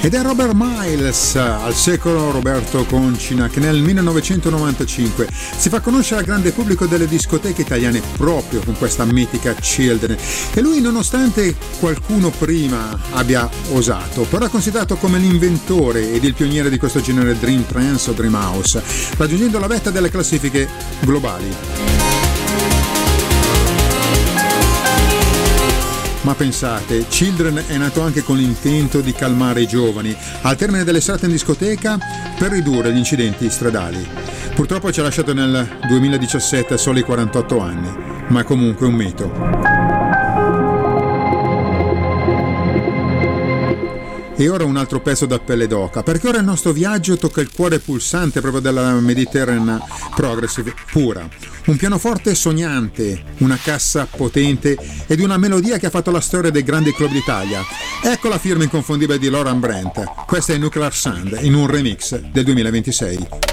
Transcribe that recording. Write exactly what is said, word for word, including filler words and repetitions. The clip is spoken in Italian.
Ed è Robert Miles, al secolo Roberto Concina, che nel millenovecentonovantacinque si fa conoscere al grande pubblico delle discoteche italiane proprio con questa mitica Children. E lui, nonostante qualcuno prima abbia osato, però è considerato come l'inventore ed il pioniere di questo genere Dream Trance o Dream House, raggiungendo la vetta delle classifiche globali. Ma pensate, Children è nato anche con l'intento di calmare i giovani al termine delle serate in discoteca per ridurre gli incidenti stradali. Purtroppo ci ha lasciato nel duemiladiciassette a soli quarantotto anni, ma è comunque un mito. E ora un altro pezzo da pelle d'oca, perché ora il nostro viaggio tocca il cuore pulsante proprio della Mediterranean Progressive pura. Un pianoforte sognante, una cassa potente ed una melodia che ha fatto la storia dei grandi club d'Italia. Ecco la firma inconfondibile di Lauren Brent. Questa è Nuclear Sand in un remix del duemilaventisei.